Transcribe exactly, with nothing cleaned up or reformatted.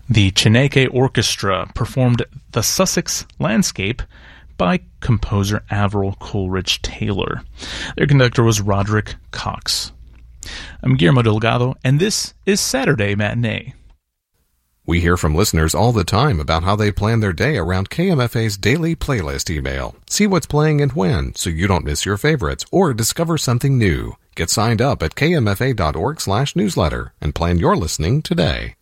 The Chineke Orchestra performed The Sussex Landscape by composer Avril Coleridge Taylor. Their conductor was Roderick Cox. I'm Guillermo Delgado, and this is Saturday Matinee. We hear from listeners all the time about how they plan their day around K M F A's daily playlist email. See what's playing and when, so you don't miss your favorites or discover something new. Get signed up at kmfa.org slash newsletter and plan your listening today.